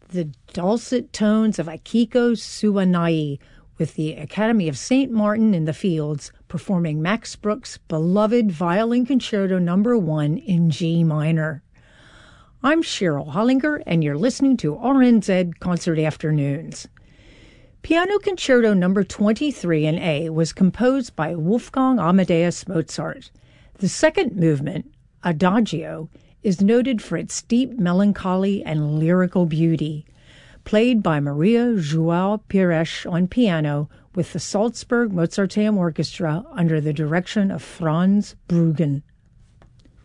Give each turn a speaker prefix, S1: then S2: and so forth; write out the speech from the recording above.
S1: the dulcet tones of Akiko Suwanai, with the Academy of St. Martin in the Fields performing Max Bruch's beloved Violin Concerto No. 1 in G minor. I'm Cheryl Hollinger, and you're listening to RNZ Concert Afternoons. Piano Concerto No. 23 in A was composed by Wolfgang Amadeus Mozart. The second movement, Adagio, is noted for its deep melancholy and lyrical beauty, played by Maria João Pires on piano with the Salzburg Mozarteum Orchestra under the direction of Franz Bruggen.